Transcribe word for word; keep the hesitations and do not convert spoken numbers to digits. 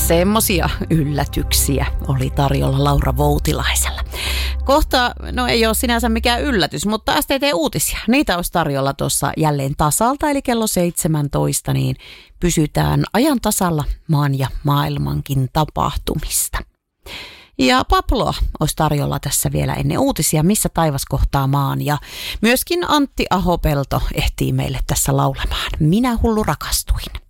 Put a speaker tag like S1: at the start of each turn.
S1: Semmosia yllätyksiä oli tarjolla Laura Voutilaisella. Kohta, no ei ole sinänsä mikään yllätys, mutta S T T-uutisia. Niitä olisi tarjolla tuossa jälleen tasalta, eli kello seitsemäntoista, niin pysytään ajan tasalla maan ja maailmankin tapahtumista. Ja Pabloa olisi tarjolla tässä vielä ennen uutisia, missä taivas kohtaa maan. Ja myöskin Antti Ahopelto ehtii meille tässä laulamaan. Minä hullu rakastuin.